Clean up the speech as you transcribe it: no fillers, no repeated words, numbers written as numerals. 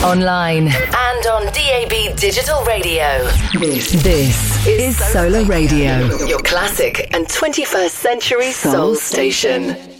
online, and on DAB Digital Radio. This is Solar Radio, your classic and 21st century soul station.